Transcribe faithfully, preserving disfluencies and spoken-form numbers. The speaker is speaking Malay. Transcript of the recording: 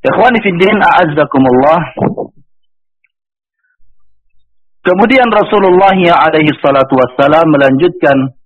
Ikhwani fid din, a'azzakumullah. Kemudian Rasulullah alaihi salatu wassalam melanjutkan